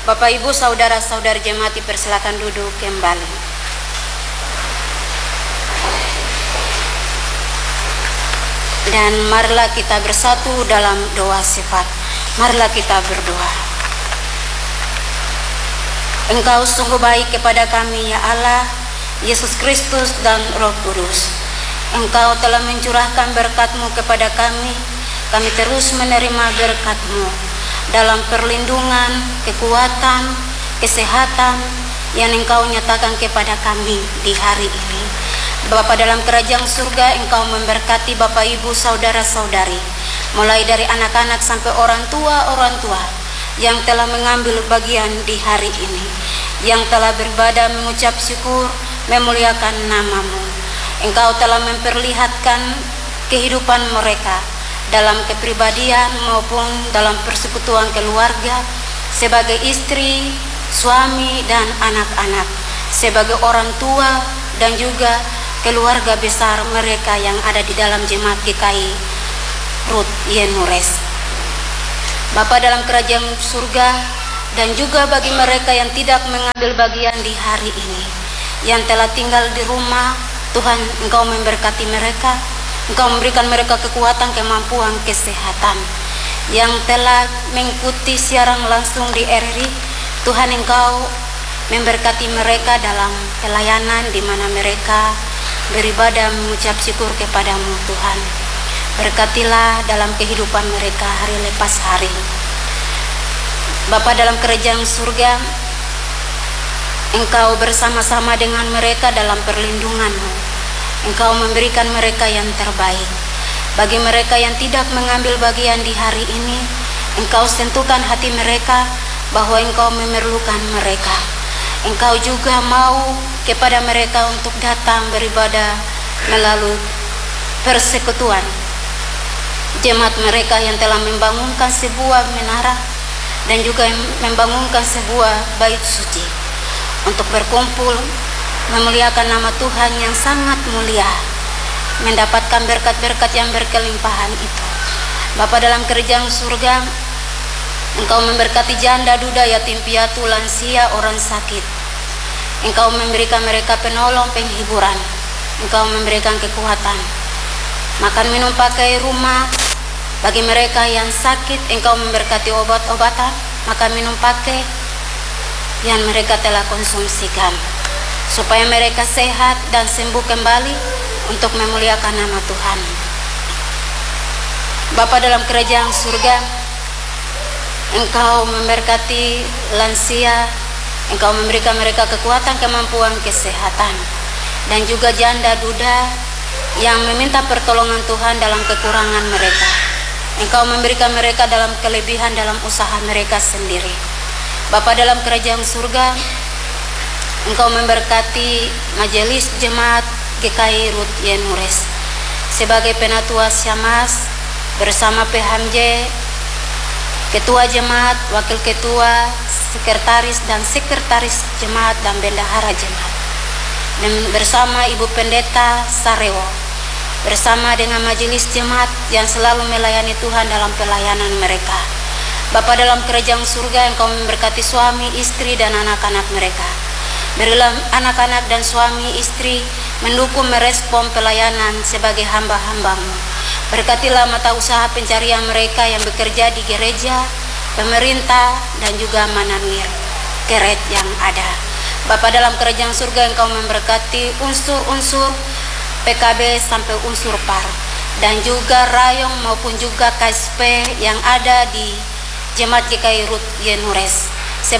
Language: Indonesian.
Bapak Ibu saudara-saudari jemaat dipersilakan duduk kembali. Dan marilah kita bersatu dalam doa sifat. Marilah kita berdoa. Engkau sungguh baik kepada kami ya Allah, Yesus Kristus dan Roh Kudus. Engkau telah mencurahkan berkat-Mu kepada kami. Kami terus menerima berkat-Mu dalam perlindungan, kekuatan, kesehatan yang Engkau nyatakan kepada kami di hari ini. Bapa dalam kerajaan surga, Engkau memberkati Bapak Ibu saudara-saudari, mulai dari anak-anak sampai orang tua yang telah mengambil bagian di hari ini, yang telah beribadah mengucap syukur, memuliakan nama-Mu. Engkau telah memperlihatkan kehidupan mereka dalam kepribadian maupun dalam persekutuan keluarga, sebagai istri, suami, dan anak-anak, sebagai orang tua, dan juga keluarga besar mereka yang ada di dalam jemaat GKI Ruth Yenures. Bapa dalam kerajaan surga, dan juga bagi mereka yang tidak mengambil bagian di hari ini, yang telah tinggal di rumah, Tuhan Engkau memberkati mereka. Engkau memberikan mereka kekuatan, kemampuan, kesehatan. Yang telah mengikuti siaran langsung di RRI, Tuhan Engkau memberkati mereka dalam pelayanan di mana mereka beribadah mengucap syukur kepada-Mu Tuhan. Berkatilah dalam kehidupan mereka hari lepas hari. Bapa dalam kerajaan surga, Engkau bersama-sama dengan mereka dalam perlindungan-Mu. Engkau memberikan mereka yang terbaik. Bagi mereka yang tidak mengambil bagian di hari ini, Engkau sentuhkan hati mereka bahwa Engkau memerlukan mereka. Engkau juga mau kepada mereka untuk datang beribadah melalui persekutuan jemaat mereka yang telah membangunkan sebuah menara dan juga membangunkan sebuah bait suci untuk berkumpul memuliakan nama Tuhan yang sangat mulia, mendapatkan berkat-berkat yang berkelimpahan itu. Bapa dalam kerajaan surga, Engkau memberkati janda, duda, yatim piatu, lansia, orang sakit. Engkau memberikan mereka penolong, penghiburan. Engkau memberikan kekuatan, makan, minum, pakai, rumah. Bagi mereka yang sakit, Engkau memberkati obat-obatan, makan, minum, pakai yang mereka telah konsumsikan, supaya mereka sehat dan sembuh kembali untuk memuliakan nama Tuhan. Bapa dalam kerajaan surga, Engkau memberkati lansia. Engkau memberikan mereka kekuatan, kemampuan, kesehatan, dan juga janda duda yang meminta pertolongan Tuhan dalam kekurangan mereka. Engkau memberikan mereka dalam kelebihan dalam usaha mereka sendiri. Bapa dalam kerajaan surga, Engkau memberkati majelis jemaat GKI Ruth Yenures sebagai penatua Syamas bersama PHMJ, ketua jemaat, wakil ketua, sekretaris dan sekretaris jemaat dan bendahara jemaat, dan bersama Ibu Pendeta Sarewo, bersama dengan majelis jemaat yang selalu melayani Tuhan dalam pelayanan mereka. Bapa dalam kerajaan surga, Engkau memberkati suami, istri, dan anak-anak mereka. Berilah anak-anak dan suami istri mendukung merespon pelayanan sebagai hamba-hamba-Mu. Berkatilah mata usaha pencarian mereka yang bekerja di gereja, pemerintah, dan juga mananir keret yang ada. Bapa dalam kerajaan surga, Engkau memberkati unsur-unsur PKB sampai unsur PAR, dan juga Rayong maupun juga KSP yang ada di Jemaat GKI Ruth Yenures.